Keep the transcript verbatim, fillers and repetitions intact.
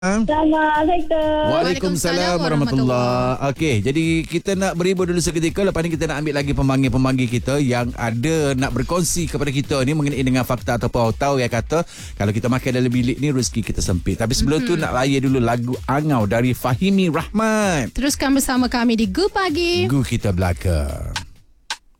Assalamualaikum. Waalaikumsalam warahmatullahi. Okey, jadi kita nak berhibur dulu seketika. Lepas ni kita nak ambil lagi pemanggil-pemanggil kita yang ada nak berkongsi kepada kita ni mengenai dengan fakta ataupun tahu yang kata kalau kita makan dalam bilik ni rezeki kita sempit. Tapi sebelum mm-hmm. tu nak raya dulu lagu Angau dari Fahimi Rahman. Teruskan bersama kami di Gu Pagi. Gu kita belakang.